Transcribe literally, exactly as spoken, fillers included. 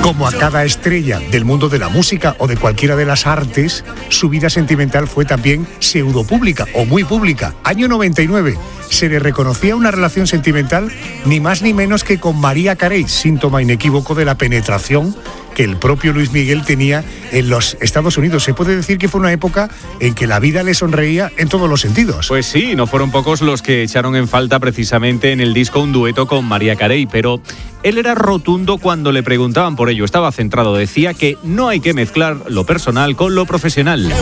Como a cada estrella del mundo de la música o de cualquiera de las artes, su vida sentimental fue también pseudopública o muy pública. Año noventa y nueve, se le reconocía una relación sentimental ni más ni menos que con Mariah Carey, síntoma inequívoco de la penetración que el propio Luis Miguel tenía en los Estados Unidos. Se puede decir que fue una época en que la vida le sonreía en todos los sentidos. Pues sí, no fueron pocos los que echaron en falta precisamente en el disco un dueto con Mariah Carey, pero él era rotundo cuando le preguntaban por ello. Estaba centrado, decía que no hay que mezclar lo personal con lo profesional.